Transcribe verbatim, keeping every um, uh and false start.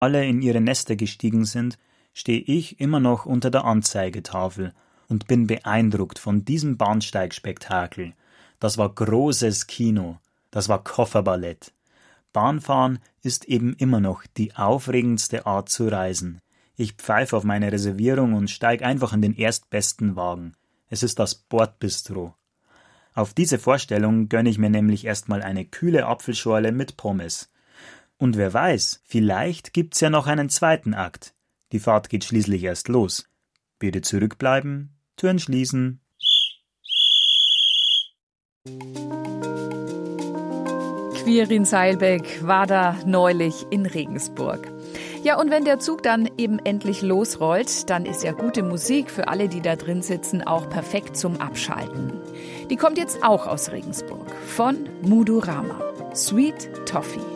alle in ihre Nester gestiegen sind, stehe ich immer noch unter der Anzeigetafel und bin beeindruckt von diesem Bahnsteigspektakel. Das war großes Kino, das war Kofferballett. Bahnfahren ist eben immer noch die aufregendste Art zu reisen. Ich pfeife auf meine Reservierung und steige einfach in den erstbesten Wagen. Es ist das Bordbistro. Auf diese Vorstellung gönne ich mir nämlich erstmal eine kühle Apfelschorle mit Pommes. Und wer weiß, vielleicht gibt's ja noch einen zweiten Akt. Die Fahrt geht schließlich erst los. Bitte zurückbleiben, Türen schließen. Quirin Seilbeck war da neulich in Regensburg. Ja, und wenn der Zug dann eben endlich losrollt, dann ist ja gute Musik für alle, die da drin sitzen, auch perfekt zum Abschalten. Die kommt jetzt auch aus Regensburg, von Mudurama. Sweet Toffee.